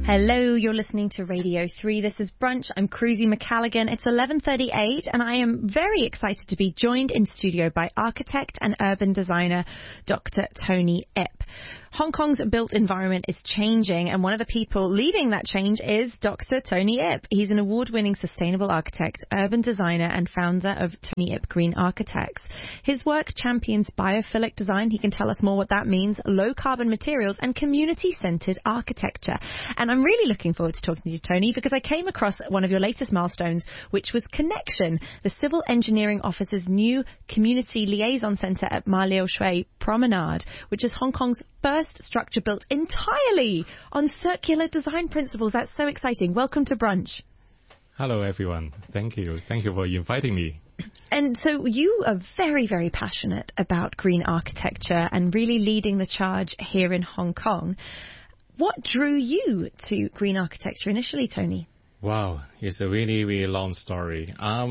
Hello, you're listening to Radio 3. This is Brunch. I'm Cruzy McCalligan. It's 11:38 and I am very excited to be joined in studio by architect and urban designer Dr. Tony Ip. Hong Kong's built environment is changing, and one of the people leading that change is Dr. Tony Ip. He's an award-winning sustainable architect, urban designer, and founder of Tony Ip Green Architects. His work champions biophilic design. He can tell us more what that means, low-carbon materials, and community-centered architecture. And I'm really looking forward to talking to you, Tony, because I came across one of your latest milestones, which was Connection, the Civil Engineering Office's new Community Liaison Centre at Ma Liu Shui Promenade, which is Hong Kong's first structure built entirely on circular design principles. That's so exciting. Welcome to Brunch. Hello, everyone. Thank you. Thank you for inviting me. And so you are very, very passionate about green architecture and really leading the charge here in Hong Kong. What drew you to green architecture initially, Tony? Wow, it's a really, really long story.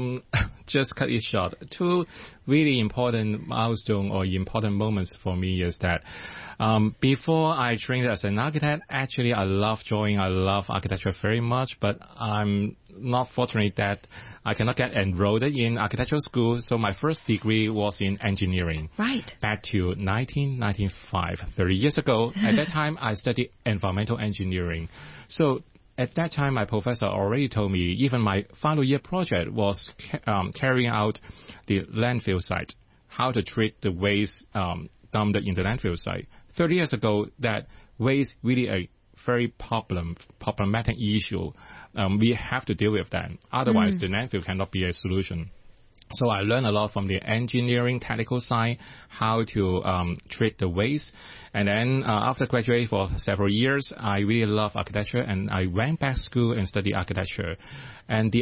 Just cut it short. Two really important milestones or important moments for me is that before I trained as an architect, actually I love drawing, I love architecture very much, but I'm not fortunate that I cannot get enrolled in architectural school. So my first degree was in engineering. Right. Back to 1995, 30 years ago. At that time, I studied environmental engineering. So at that time, my professor already told me, even my final year project was carrying out the landfill site, how to treat the waste dumped in the landfill site. 30 years ago, that waste really a very problematic issue. We have to deal with that. Otherwise, the landfill cannot be a solution. So I learned a lot from the engineering technical side, how to treat the waste. And then after graduating for several years, I really love architecture, and I went back to school and studied architecture. And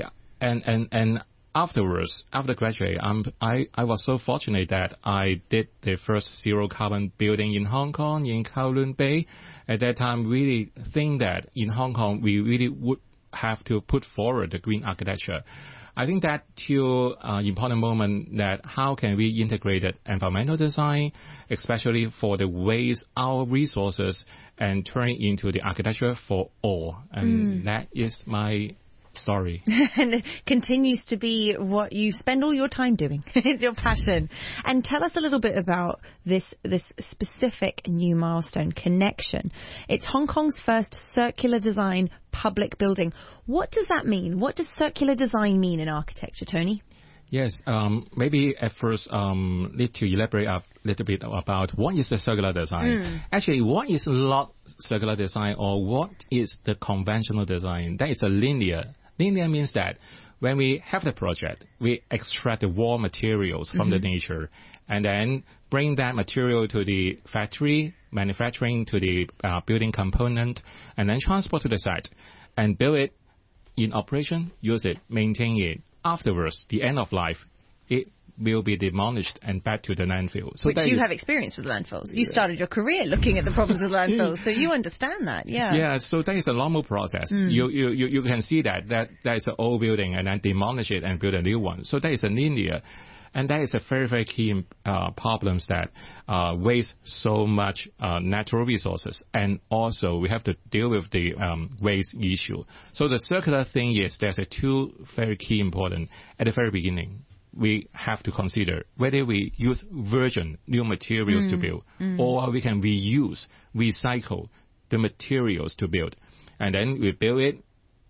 afterwards, after graduating, I was so fortunate that I did the first zero carbon building in Hong Kong, in Kowloon Bay. At that time, really think that in Hong Kong, we really would have to put forward the green architecture. I think that two important moment that how can we integrate environmental design, especially for the waste, our resources, and turn it into the architecture for all. And that is my story. And it continues to be what you spend all your time doing. It's your passion. And tell us a little bit about this specific new milestone, Connection. It's Hong Kong's first circular design public building. What does that mean? What does circular design mean in architecture, Tony? Yes, maybe at first need to elaborate a little bit about what is the circular design. Actually, what is not circular design, or what is the conventional design? That is a linear. Linear means that when we have the project, we extract the raw materials from the nature and then bring that material to the factory, manufacturing to the building component, and then transport to the site and build it in operation, use it, maintain it. Afterwards, the end of life, it will be demolished and back to the landfill. So which you have experience with landfills. You started your career looking at the problems with landfills, so you understand that, yeah. Yeah, so that is a normal process. You can see that is an old building and then demolish it and build a new one. So that is a linear. And that is a very, very key problems that waste so much natural resources. And also we have to deal with the waste issue. So the circular thing is there's a two very key important at the very beginning. We have to consider whether we use virgin new materials to build, or we can reuse, recycle the materials to build. And then we build it,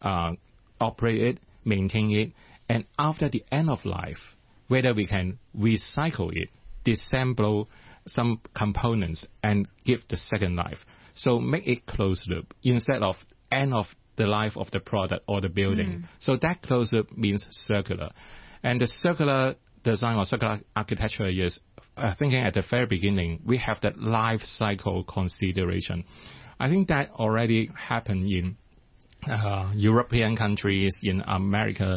operate it, maintain it, and after the end of life, whether we can recycle it, disassemble some components, and give the second life. So make it closed loop instead of end of the life of the product or the building. So that closed loop means circular. And the circular design or circular architecture is thinking at the very beginning, we have that life cycle consideration. I think that already happened in European countries, in America.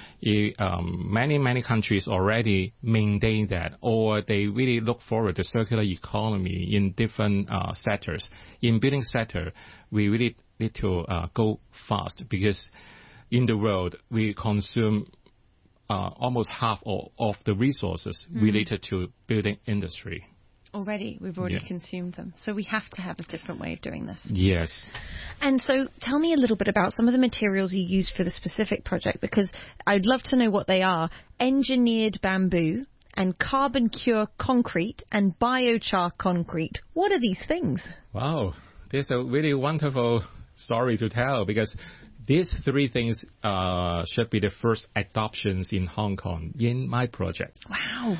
Many countries already maintain that, or they really look forward to circular economy in different sectors. In building sector, we really need to go fast because in the world, we consume almost half of the resources related to building industry. We've already consumed them. So we have to have a different way of doing this. Yes. And so tell me a little bit about some of the materials you used for the specific project, because I'd love to know what they are. Engineered bamboo and carbon cure concrete and biochar concrete. What are these things? Wow, this is a really wonderful story to tell, because these three things should be the first adoptions in Hong Kong in my project. Wow.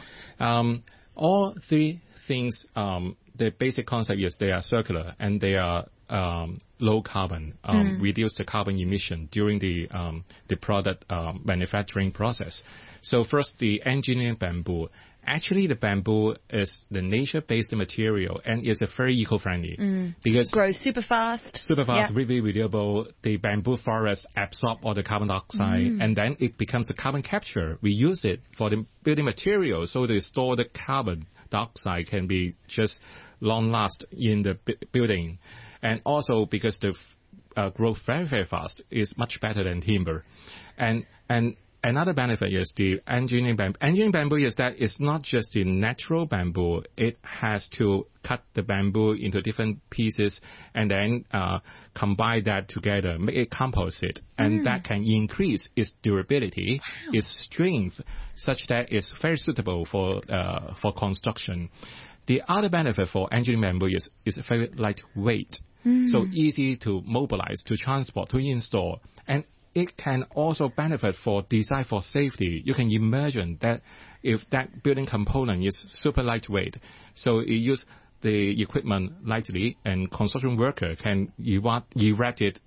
All three things, the basic concept is they are circular and they are low carbon, reduce the carbon emission during the product manufacturing process. So first, the engineered bamboo. Actually, the bamboo is the nature-based material and is a very eco-friendly because grows super fast, really renewable. The bamboo forest absorb all the carbon dioxide and then it becomes a carbon capture. We use it for the building material, so to store the carbon dioxide can be just long last in the building, and also because the growth very, very fast is much better than timber, and another benefit is the engineering bamboo. Engineering bamboo is that it's not just the natural bamboo. It has to cut the bamboo into different pieces and then combine that together, make it composite. And that can increase its durability, its strength, such that it's very suitable for construction. The other benefit for engineering bamboo is very lightweight. So easy to mobilize, to transport, to install. And it can also benefit for design for safety. You can imagine that if that building component is super lightweight, so it use the equipment lightly, and construction worker can erect it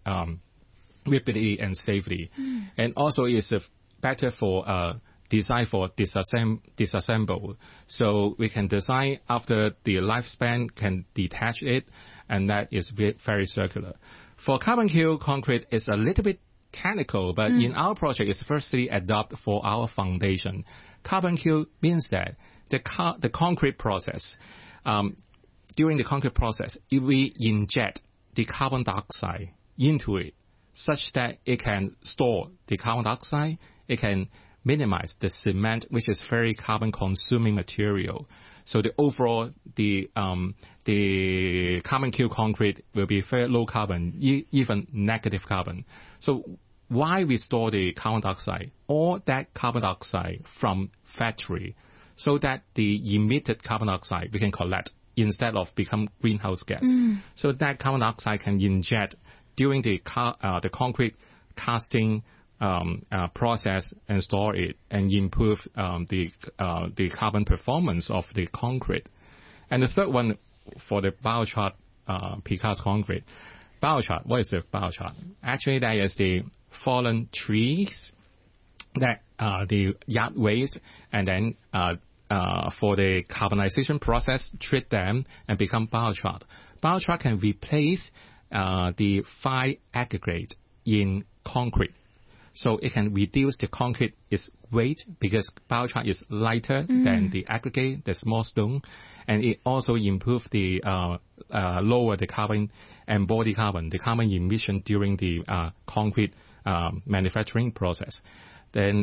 rapidly and safely. And also it's better for design for disassemble. So we can design after the lifespan, can detach it, and that is very circular. For carbon cure concrete, it's a little bit technical, but in our project, it's firstly adopted for our foundation. Carbon cure means that the concrete process, during the concrete process, if we inject the carbon dioxide into it, such that it can store the carbon dioxide, it can minimize the cement, which is very carbon consuming material. So the overall, the carbon cure concrete will be very low carbon, even negative carbon. So why we store the carbon dioxide or that carbon dioxide from factory, so that the emitted carbon dioxide we can collect instead of become greenhouse gas. So that carbon dioxide can inject during the concrete casting process and store it and improve the carbon performance of the concrete. And the third one for the biochar precast concrete. Biochar, what is the biochar? Actually, that is the fallen trees that the yard waste, and then for the carbonization process, treat them and become biochar. Biochar can replace the fine aggregate in concrete. So it can reduce the concrete its weight because biochar is lighter than the aggregate, the small stone, and it also improves the lower the carbon embodied carbon, the carbon emission during the concrete manufacturing process. Then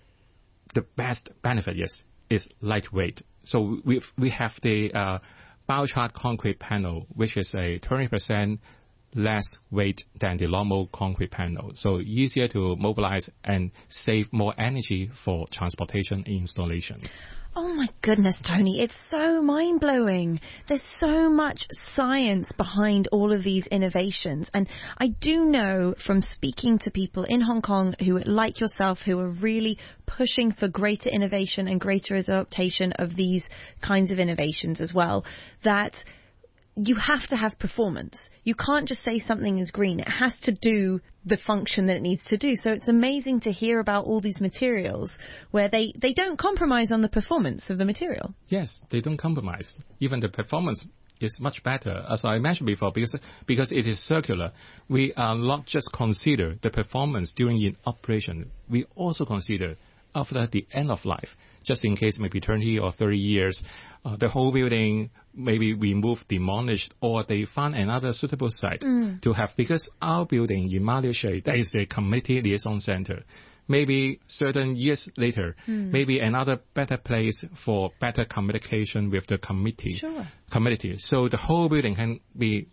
the best benefit is lightweight. So we have the biochar concrete panel, which is a 20% less weight than the normal concrete panel. So easier to mobilize and save more energy for transportation and installation. Oh my goodness, Tony, it's so mind-blowing. There's so much science behind all of these innovations. And I do know from speaking to people in Hong Kong who, like yourself, who are really pushing for greater innovation and greater adaptation of these kinds of innovations as well, that you have to have performance. You can't just say something is green. It has to do the function that it needs to do. So it's amazing to hear about all these materials where they don't compromise on the performance of the material. Yes, they don't compromise. Even the performance is much better, as I mentioned before, because it is circular. We are not just consider the performance during in operation. We also consider after the end of life, just in case maybe 20 or 30 years, the whole building maybe removed, demolished, or they find another suitable site to have, because our building in Malaysia, that is a community liaison center. maybe certain years later, maybe another better place for better communication with the committee. Sure. Community. So the whole building can be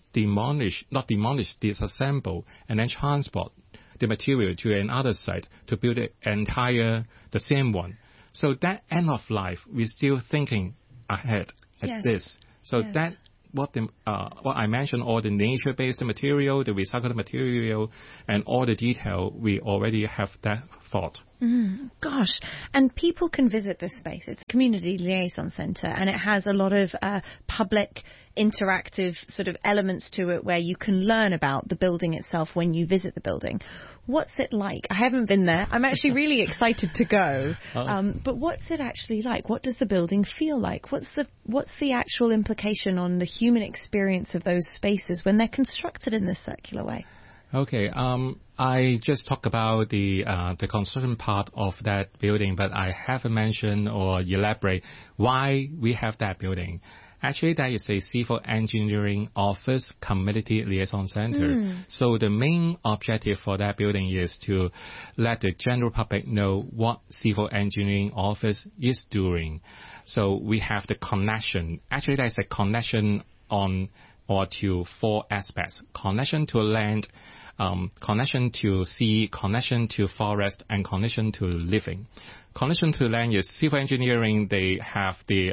disassembled, and then transport the material to another site to build the same one. So that end of life, we're still thinking ahead at this. So that what I mentioned, all the nature-based material, the recycled material, and all the detail, we already have that thought. Gosh, and people can visit this space. It's a community liaison centre, and it has a lot of public interactive sort of elements to it where you can learn about the building itself when you visit the building. What's it like? I haven't been there. I'm actually really excited to go. But what's it actually like? What does the building feel like? What's the actual implication on the human experience of those spaces when they're constructed in this circular way? Okay. I just talked about the construction part of that building, but I haven't mentioned or elaborate why we have that building. Actually, that is a civil engineering office community liaison center. So the main objective for that building is to let the general public know what civil engineering office is doing. So we have the connection. Actually, there's a connection on or to 4 aspects: connection to land, connection to sea, connection to forest, and connection to living. Connection to land is civil engineering. They have the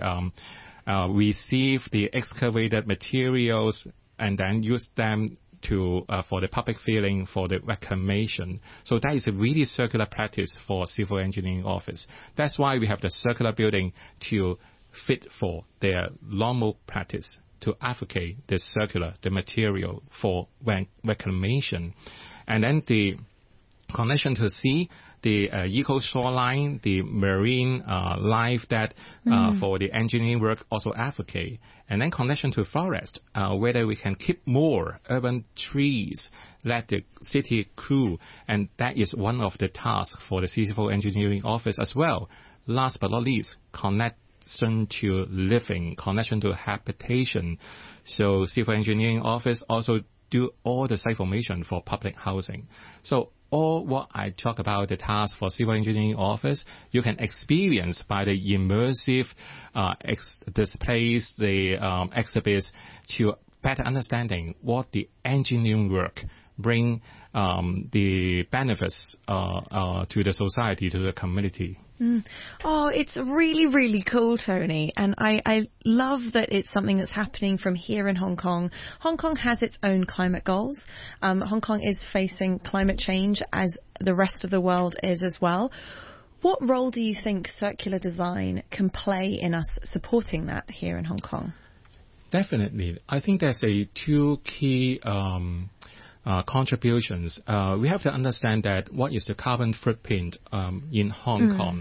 receive the excavated materials and then use them to for the public feeling, for the reclamation. So that is a really circular practice for civil engineering office. That's why we have the circular building to fit for their normal practice, to advocate the material for reclamation. And then the connection to sea, the eco shoreline, the marine life that for the engineering work also advocate. And then connection to forest, whether we can keep more urban trees, let the city cool. And that is one of the tasks for the civil engineering office as well. Last but not least, connection to living, connection to habitation. So civil engineering office also do all the site formation for public housing. So all what I talk about, the task for civil engineering office, you can experience by the immersive displays, the exhibits, to better understanding what the engineering work bring the benefits to the society, to the community. Oh, it's really, really cool, Tony. And I love that it's something that's happening from here in Hong Kong. Hong Kong has its own climate goals. Hong Kong is facing climate change as the rest of the world is as well. What role do you think circular design can play in us supporting that here in Hong Kong? Definitely. I think there's two key contributions. We have to understand that what is the carbon footprint in Hong Kong.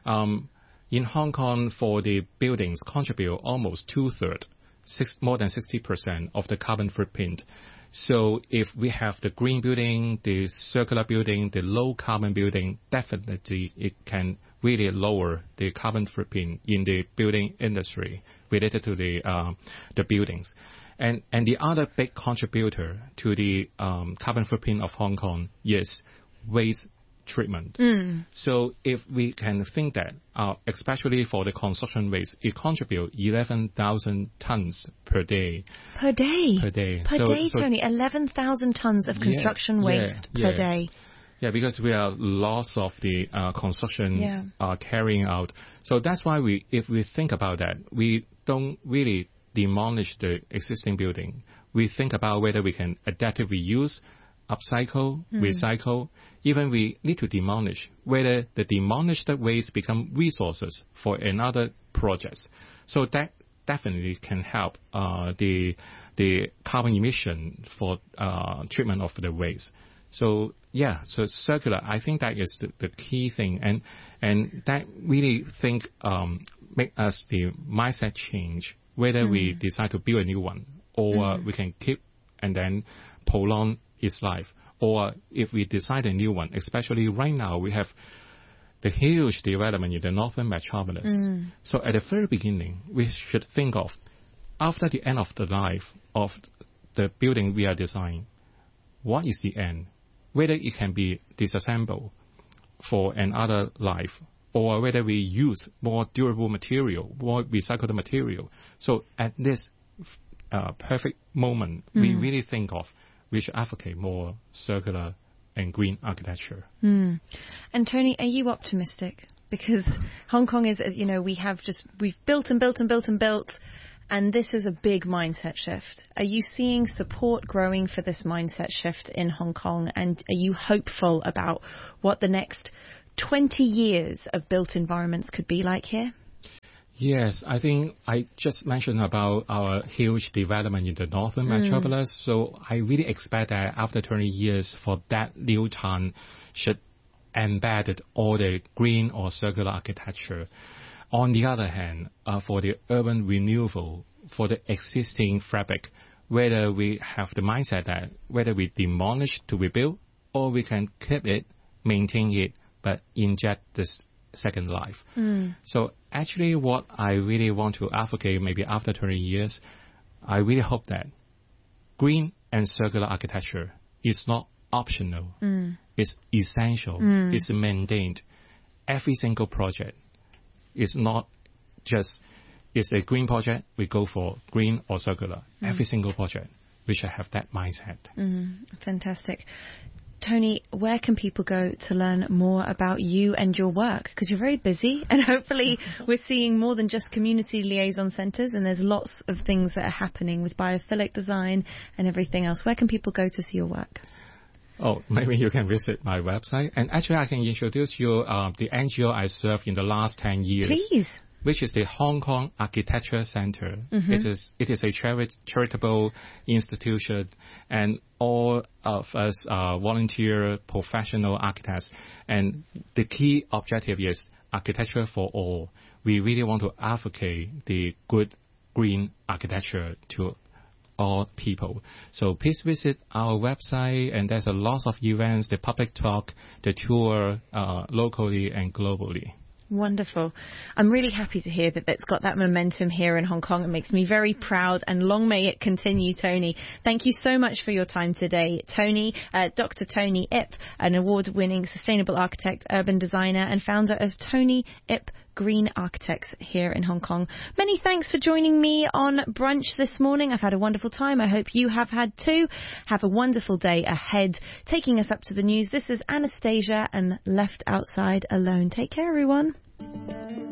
In Hong Kong, for the buildings, contribute almost 2/3, more than 60% of the carbon footprint. So if we have the green building, the circular building, the low carbon building, definitely it can really lower the carbon footprint in the building industry related to the buildings. And the other big contributor to the carbon footprint of Hong Kong is waste treatment. So if we can think that, especially for the construction waste, it contributes 11,000 tons per day. Per day? Per day. Per day, Tony, 11,000 tons of construction waste per day. Yeah, because we are lots of the construction carrying out. So that's why if we think about that, we don't really demolish the existing building. We think about whether we can adaptively use, upcycle, recycle. Even we need to demolish, whether the demolished waste become resources for another project. So that definitely can help the carbon emission for treatment of the waste. So so circular, I think that is the key thing, and that really make us the mindset change, whether we decide to build a new one, or we can keep and then prolong its life, or if we decide a new one, especially right now we have the huge development in the northern metropolis. So at the very beginning, we should think of, after the end of the life of the building we are designing, what is the end? Whether it can be disassembled, for another life, or whether we use more durable material, more recycled material. So at this perfect moment, we really think of we should advocate more circular and green architecture. And Tony, are you optimistic? Because Hong Kong is, we've built and built and built and built, and this is a big mindset shift. Are you seeing support growing for this mindset shift in Hong Kong? And are you hopeful about what the next 20 years of built environments could be like here? Yes, I think I just mentioned about our huge development in the northern metropolis. So I really expect that after 20 years for that new town should embed all the green or circular architecture. On the other hand, for the urban renewal, for the existing fabric, whether we have the mindset that whether we demolish to rebuild or we can keep it, maintain it, but inject this second life. So actually what I really want to advocate maybe after 20 years, I really hope that green and circular architecture is not optional. It's essential. It's mandated. Every single project is not just, it's a green project, we go for green or circular. Every single project, we should have that mindset. Fantastic. Tony, where can people go to learn more about you and your work? Because you're very busy, and hopefully we're seeing more than just community liaison centres, and there's lots of things that are happening with biophilic design and everything else. Where can people go to see your work? Oh, maybe you can visit my website. And actually, I can introduce you the NGO I served in the last 10 years. Please. Which is the Hong Kong Architecture Center. It is a charitable institution, and all of us are volunteer professional architects. And the key objective is architecture for all. We really want to advocate the good green architecture to all people. So please visit our website, and there's a lot of events, the public talk, the tour, locally and globally. Wonderful. I'm really happy to hear that it's got that momentum here in Hong Kong. It makes me very proud, and long may it continue, Tony. Thank you so much for your time today. Tony, Dr. Tony Ip, an award-winning sustainable architect, urban designer, and founder of Tony Ip Green Architects here in Hong Kong. Many thanks for joining me on Brunch this morning. I've had a wonderful time. I hope you have had too. Have a wonderful day ahead. Taking us up to the news, this is Anastasia and Left Outside Alone. Take care, everyone.